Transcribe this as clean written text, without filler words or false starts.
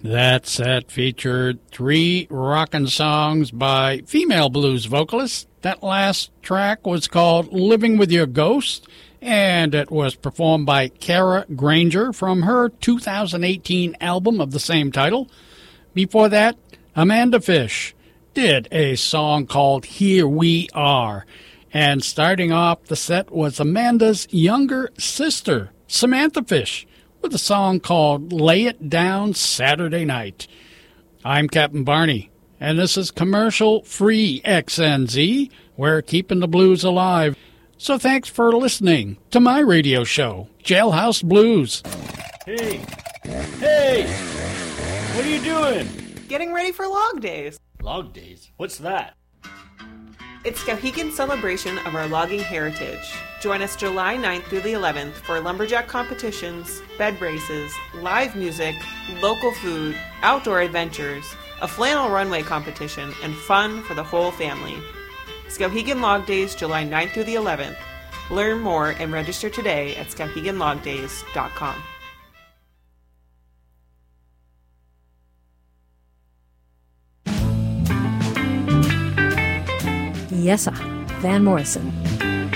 That set featured 3 rockin' songs by female blues vocalists. That last track was called Living With Your Ghost, and it was performed by Kara Granger from her 2018 album of the same title. Before that, Amanda Fish did a song called Here We Are. And starting off the set was Amanda's younger sister, Samantha Fish, with a song called Lay It Down Saturday Night. I'm Captain Barney, and this is commercial-free XNZ. We're keeping the blues alive. So thanks for listening to my radio show, Jailhouse Blues. Hey, what are you doing? Getting ready for Log Days. Log Days? What's that? It's Skowhegan's celebration of our logging heritage. Join us July 9th through the 11th for lumberjack competitions, bed races, live music, local food, outdoor adventures, a flannel runway competition, and fun for the whole family. Skowhegan Log Days, July 9th through the 11th. Learn more and register today at skowheganlogdays.com. Yes, Van Morrison.